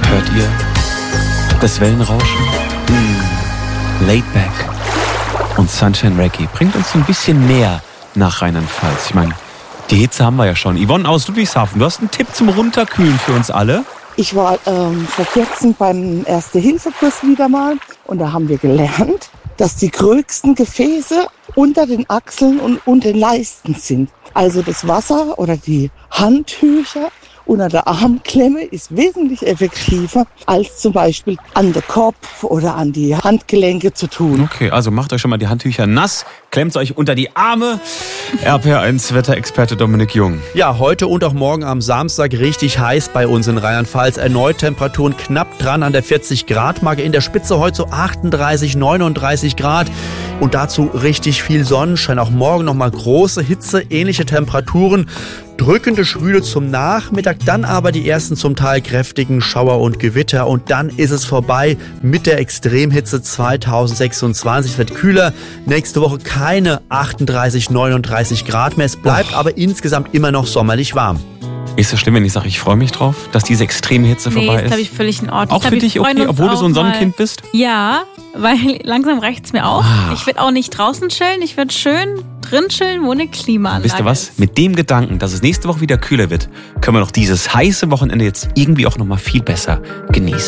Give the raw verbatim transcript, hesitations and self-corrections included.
Hört ihr das Wellenrauschen? Mm. Laid back. Und Sunshine Reggae bringt uns so ein bisschen mehr nach Rheinland-Pfalz. Ich meine, die Hitze haben wir ja schon. Yvonne aus Ludwigshafen, du hast einen Tipp zum Runterkühlen für uns alle? Ich war ähm, vor kurzem beim Erste-Hilfe-Kurs wieder mal und da haben wir gelernt, dass die größten Gefäße unter den Achseln und unter den Leisten sind. Also das Wasser oder die Handtücher unter der Armklemme ist wesentlich effektiver, als zum Beispiel an den Kopf oder an die Handgelenke zu tun. Okay, also macht euch schon mal die Handtücher nass, klemmt euch unter die Arme. R P R eins Wetterexperte Dominik Jung. Ja, heute und auch morgen am Samstag richtig heiß bei uns in Rheinland-Pfalz. Erneut Temperaturen knapp dran an der vierzig Grad Marke. In der Spitze heute so achtunddreißig, neununddreißig Grad. Und dazu richtig viel Sonnenschein. Auch morgen nochmal große Hitze, ähnliche Temperaturen. Drückende Schwüle zum Nachmittag, dann aber die ersten zum Teil kräftigen Schauer und Gewitter. Und dann ist es vorbei mit der Extremhitze zweitausendsechsundzwanzig. Es wird kühler. Nächste Woche keine achtunddreißig, neununddreißig Grad mehr. Es bleibt aber insgesamt immer noch sommerlich warm. Ist das schlimm, wenn ich sage, ich freue mich drauf, dass diese extreme Hitze nee, vorbei ist? Nee, ist, glaube ich, völlig in Ordnung. Auch für dich okay, obwohl du so ein Sonnenkind mal. bist? Ja, weil langsam reicht's mir auch. Ah. Ich werde auch nicht draußen chillen, ich werde schön drin chillen, wo eine Klimaanlage ist. Wisst ihr was? Ist. Mit dem Gedanken, dass es nächste Woche wieder kühler wird, können wir noch dieses heiße Wochenende jetzt irgendwie auch noch mal viel besser genießen.